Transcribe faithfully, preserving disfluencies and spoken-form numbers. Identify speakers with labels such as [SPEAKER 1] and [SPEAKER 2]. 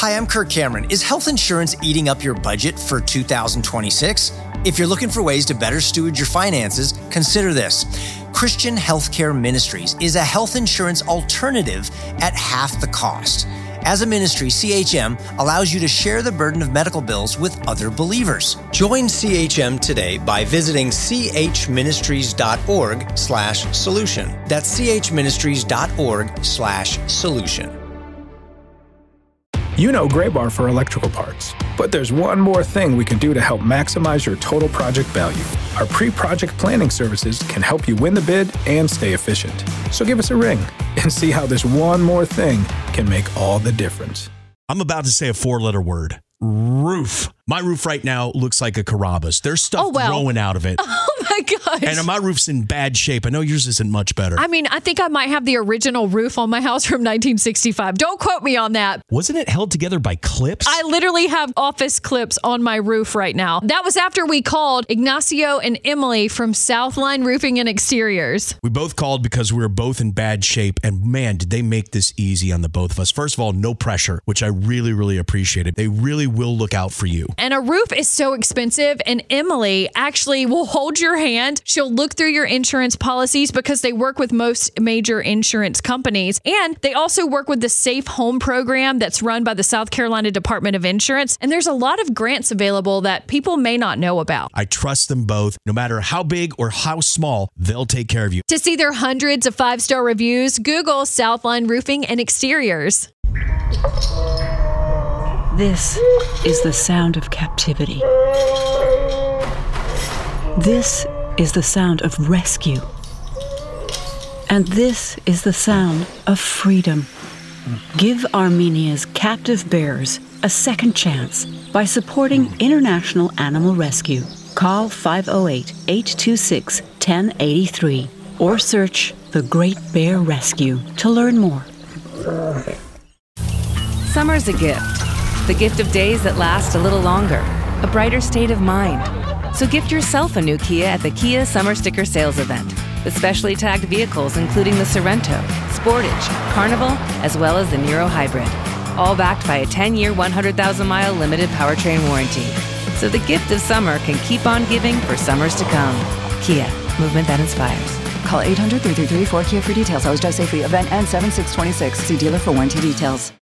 [SPEAKER 1] Hi, I'm Kirk Cameron. Is health insurance eating up your budget for two thousand twenty-six? If you're looking for ways to better steward your finances, consider this. Christian Healthcare Ministries is a health insurance alternative at half the cost. As a ministry, C H M allows you to share the burden of medical bills with other believers. Join C H M today by visiting chministries.org slash solution. That's chministries.org slash solution.
[SPEAKER 2] You know Graybar for electrical parts, but there's one more thing we can do to help maximize your total project value. Our pre-project planning services can help you win the bid and stay efficient. So give us a ring and see how this one more thing can make all the difference.
[SPEAKER 3] I'm about to say a four-letter word. Roof. My roof right now looks like a Carrabba's. There's stuff
[SPEAKER 4] oh, wow.
[SPEAKER 3] growing out of it.
[SPEAKER 4] Oh, my gosh.
[SPEAKER 3] And my roof's in bad shape. I know yours isn't much better.
[SPEAKER 4] I mean, I think I might have the original roof on my house from nineteen sixty-five. Don't quote me on that.
[SPEAKER 3] Wasn't it held together by clips?
[SPEAKER 4] I literally have office clips on my roof right now. That was after we called Ignacio and Emily from Southline Roofing and Exteriors.
[SPEAKER 3] We both called because we were both in bad shape. And man, did they make this easy on the both of us. First of all, no pressure, which I really, really appreciated. They really will look out for you.
[SPEAKER 4] And a roof is so expensive, and Emily actually will hold your hand. She'll look through your insurance policies because they work with most major insurance companies. And they also work with the Safe Home program that's run by the South Carolina Department of Insurance. And there's a lot of grants available that people may not know about.
[SPEAKER 3] I trust them both. No matter how big or how small, they'll take care of you.
[SPEAKER 4] To see their hundreds of five-star reviews, Google Southline Roofing and Exteriors.
[SPEAKER 5] This is the sound of captivity. This is the sound of rescue. And this is the sound of freedom. Give Armenia's captive bears a second chance by supporting International Animal Rescue. Call five oh eight, eight two six, one oh eight three or search The Great Bear Rescue to learn more.
[SPEAKER 6] Summer's a gift. The gift of days that last a little longer, a brighter state of mind. So gift yourself a new Kia at the Kia Summer Sticker Sales Event, with specially tagged vehicles including the Sorento, Sportage, Carnival, as well as the Niro Hybrid, all backed by a ten-year, one hundred thousand mile limited powertrain warranty. So the gift of summer can keep on giving for summers to come. Kia, movement that inspires.
[SPEAKER 7] Call eight hundred, three three three, four K I A for details. Always drive safely. Event ends seven six twenty-six. See dealer for warranty details.